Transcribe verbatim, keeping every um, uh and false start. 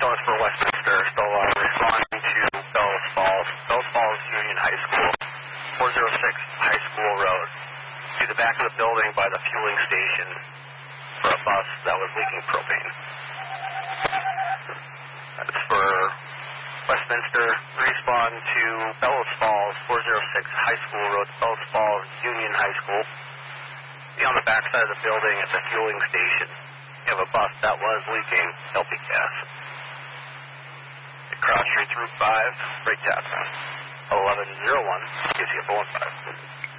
Donuts for Westminster, so uh, responding to Bellows Falls, Bellows Falls Union High School, four oh six High School Road, to the back of the building by the fueling station for a bus that was leaking propane. That's for Westminster. Respond to Bellows Falls, four oh six High School Road, Bellows Falls Union High School. Be on the back side of the building at the fueling station. You have a bus that was leaking L P gas. Cross Street Route five, right tap. eleven oh one, gives you a four one five.